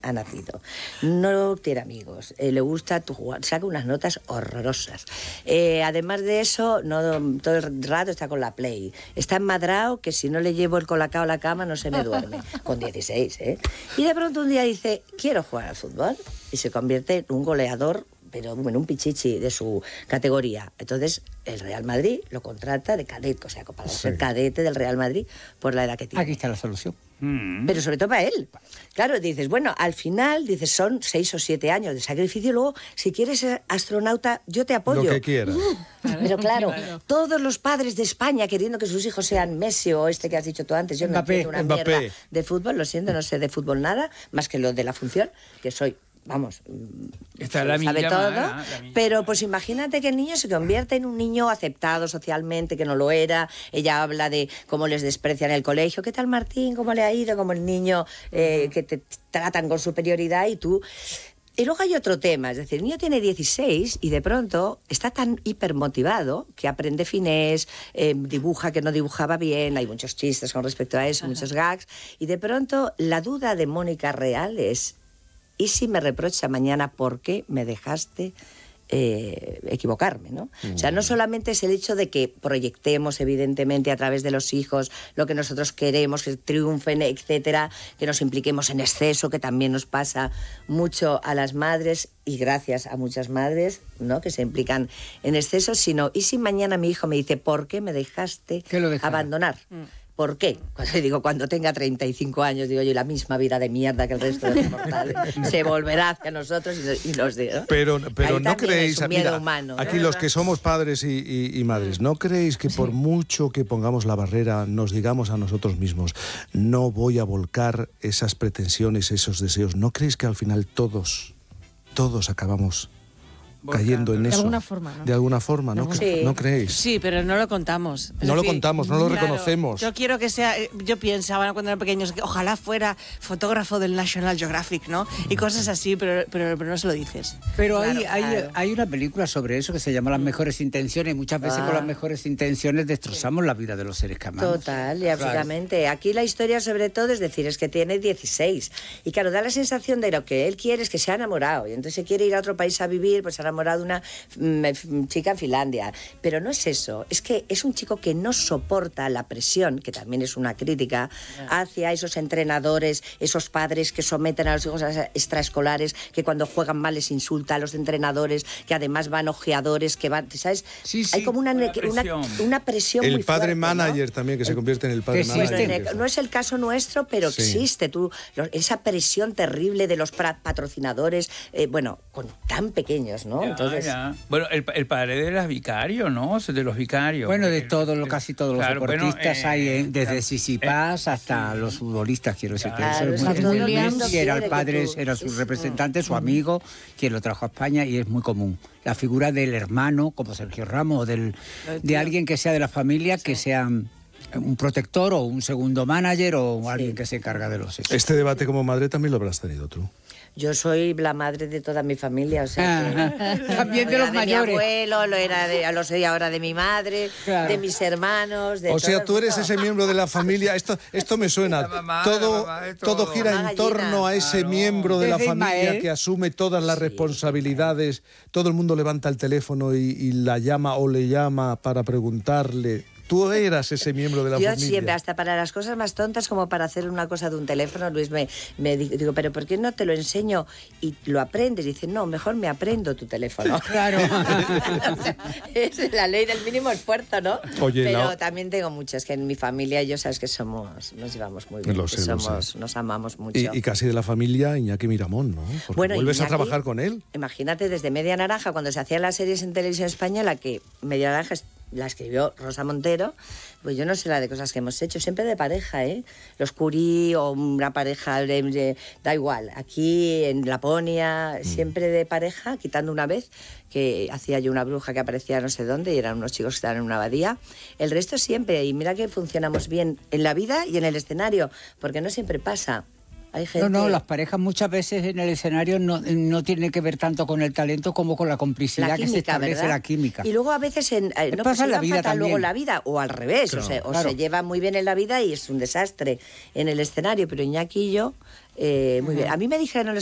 ha nacido. No tiene amigos, le gusta jugar, saca unas notas horrorosas. Además de eso, no, todo el rato está con la Play. Está enmadrado que si no le llevo el colacao a la cama no se me duerme. Con 16, ¿eh? Y de pronto un día dice, quiero jugar al fútbol. Y se convierte en un goleador, pero bueno, un pichichi de su categoría. Entonces, el Real Madrid lo contrata de cadete, o sea, para ser cadete del Real Madrid por la edad que tiene. Aquí está la solución. Pero sobre todo para él. Claro, dices, bueno, al final, dices, son 6 o 7 años de sacrificio. Luego, si quieres ser astronauta, yo te apoyo. Lo que quieras. Pero claro, todos los padres de España queriendo que sus hijos sean Messi o este que has dicho tú antes. Yo no entiendo una mierda de fútbol, lo siento, no sé de fútbol nada, más que lo de la función, que soy... Vamos, sabe todo, pero pues imagínate que el niño se convierte en un niño aceptado socialmente, que no lo era. Ella habla de cómo les desprecian en el colegio. ¿Qué tal, Martín? ¿Cómo le ha ido? Como el niño que te tratan con superioridad y tú... Y luego hay otro tema, es decir, el niño tiene 16 y de pronto está tan hipermotivado que aprende finés, dibuja que no dibujaba bien, hay muchos chistes con respecto a eso, muchos gags, y de pronto la duda de Mónica Real es... ¿Y si me reprocha mañana por qué me dejaste equivocarme, ¿no? O sea, no solamente es el hecho de que proyectemos, evidentemente, a través de los hijos lo que nosotros queremos, que triunfen, etcétera, que nos impliquemos en exceso, que también nos pasa mucho a las madres, y gracias a muchas madres, ¿no?, que se implican en exceso, sino, ¿y si mañana mi hijo me dice, ¿por qué me dejaste abandonar? ¿Por qué? Cuando tenga 35 años, digo yo, la misma vida de mierda que el resto de los mortales se volverá hacia nosotros y nos diga. Pero no creéis, mira, humano, aquí los que somos padres y madres, ¿no creéis que por mucho que pongamos la barrera, nos digamos a nosotros mismos, no voy a volcar esas pretensiones, esos deseos? ¿No creéis que al final todos acabamos cayendo en eso? De alguna forma, ¿no? De alguna forma, ¿no? Sí. ¿No creéis? Sí, pero no lo contamos. No lo contamos, no lo reconocemos. Yo quiero que sea... Yo pensaba cuando eran pequeños que ojalá fuera fotógrafo del National Geographic, ¿no? Y cosas así, pero no se lo dices. Pero hay una película sobre eso que se llama Las mejores intenciones, y muchas veces con las mejores intenciones destrozamos la vida de los seres que amamos. Total, y absolutamente. Aquí la historia sobre todo es decir, es que tiene 16. Y claro, da la sensación de lo que él quiere es que se ha enamorado. Y entonces se quiere ir a otro país a vivir, pues se ha enamorado de una chica en Finlandia. Pero no es eso, es que es un chico que no soporta la presión, que también es una crítica, hacia esos entrenadores, esos padres que someten a los hijos a las extraescolares, que cuando juegan mal les insulta a los entrenadores, que además van ojeadores, que van, ¿sabes? Sí, hay como una presión el muy padre fuerte, manager, ¿no? También, que se convierte en el padre manager. No es el caso nuestro, pero existe. Esa presión terrible de los patrocinadores, con tan pequeños, ¿no? Entonces... Bueno, el padre de los vicarios, ¿no? De los vicarios. Bueno, de casi todos los deportistas hay, desde Sisipás hasta los futbolistas, quiero decir. Claro, y era el padre, era su representante, su amigo, quien lo trajo a España, y es muy común. La figura del hermano, como Sergio Ramos, de alguien que sea de la familia, que sea un protector o un segundo manager o alguien que se encarga de los hijos. Este debate como madre también lo habrás tenido tú. Yo soy la madre de toda mi familia, o sea que también de los mayores. Mi abuelo, lo soy ahora de mi madre, de mis hermanos, de o sea, tú eres ese miembro de la familia. Esto me suena. Todo gira en torno a ese miembro de la familia que asume todas las responsabilidades. Todo el mundo levanta el teléfono y la llama o le llama para preguntarle. Tú eras ese miembro de la familia. Yo siempre, hasta para las cosas más tontas, como para hacer una cosa de un teléfono, Luis me digo, pero ¿por qué no te lo enseño y lo aprendes? Y dice, no, mejor me aprendo tu teléfono. Claro. O sea, es la ley del mínimo esfuerzo, ¿no? Oye, pero también tengo muchas, que en mi familia, yo sabes que nos llevamos muy bien, nos amamos mucho. Y casi de la familia Iñaki Miramón, ¿no? Porque vuelves Iñaki, a trabajar con él. Imagínate, desde Media Naranja, cuando se hacían las series en televisión española, que Media Naranja la escribió Rosa Montero, pues yo no sé la de cosas que hemos hecho, siempre de pareja, ¿eh? Los Curie o una pareja, da igual, aquí en Laponia, siempre de pareja, quitando una vez, que hacía yo una bruja que aparecía no sé dónde y eran unos chicos que estaban en una abadía. El resto siempre, y mira que funcionamos bien en la vida y en el escenario, porque no siempre pasa. Hay gente... No, las parejas muchas veces en el escenario no tienen que ver tanto con el talento como con la complicidad, la química, que se establece, ¿verdad? La química. Y luego a veces no pasa en la vida también. Luego la vida, o al revés, claro, o se lleva muy bien en la vida y es un desastre en el escenario. Pero Iñaki y yo, Muy bien. A mí me dijeron